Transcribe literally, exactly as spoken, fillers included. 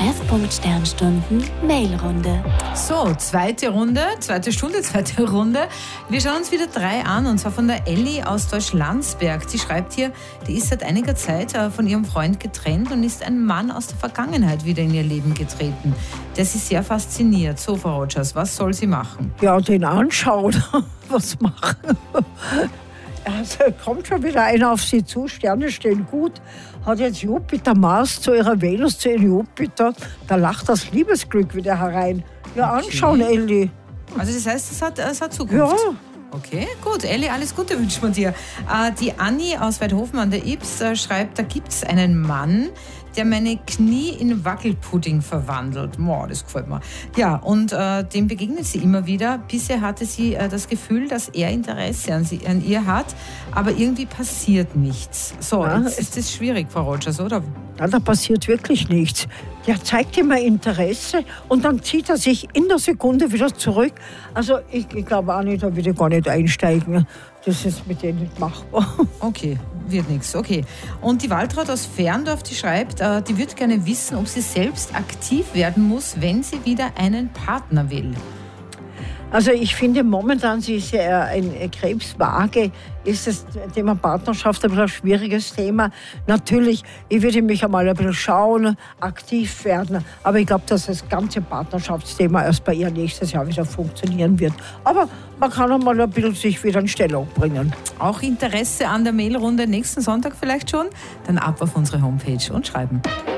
Treffpunkt-Sternstunden Mailrunde. So, zweite Runde, zweite Stunde, zweite Runde. Wir schauen uns wieder drei an, und zwar von der Elli aus Deutschlandsberg. Die schreibt hier, die ist seit einiger Zeit von ihrem Freund getrennt und ist ein Mann aus der Vergangenheit wieder in ihr Leben getreten, der sie sehr fasziniert. So, Frau Rogers, was soll sie machen? Ja, den anschauen. Was machen? Also kommt schon wieder einer auf sie zu, Sterne stehen gut, hat jetzt Jupiter, Mars zu ihrer Venus, zu ihrem Jupiter, da lacht das Liebesglück wieder herein. Ja, Okay. anschauen, Elli. Also das heißt, es hat, es hat Zukunft. Ja. Okay, gut. Elli, alles Gute wünschen wir dir. Äh, die Anni aus Weidhofen an der Ybbs äh, schreibt, da gibt es einen Mann, der meine Knie in Wackelpudding verwandelt. Boah, das gefällt mir. Ja, und äh, dem begegnet sie immer wieder. Bisher hatte sie äh, das Gefühl, dass er Interesse an, sie, an ihr hat, aber irgendwie passiert nichts. So, Ja, jetzt ist das schwierig, Frau Rogers, oder? Ja, da passiert wirklich nichts. Der zeigt immer Interesse und dann zieht er sich in der Sekunde wieder zurück. Also ich, ich glaube auch nicht, da will ich gar nicht einsteigen. Das ist mit denen nicht machbar. Okay, wird nichts. Okay. Und die Waltraud aus Ferndorf, die schreibt, äh, die würde gerne wissen, ob sie selbst aktiv werden muss, wenn sie wieder einen Partner will. Also ich finde momentan, sie ist ja ein Krebswaage, ist das Thema Partnerschaft ein bisschen ein schwieriges Thema. Natürlich, ich würde mich einmal ein bisschen schauen, aktiv werden, aber ich glaube, dass das ganze Partnerschaftsthema erst bei ihr nächstes Jahr wieder funktionieren wird. Aber man kann einmal ein bisschen sich wieder in Stellung bringen. Auch Interesse an der Mailrunde nächsten Sonntag vielleicht schon? Dann ab auf unsere Homepage und schreiben.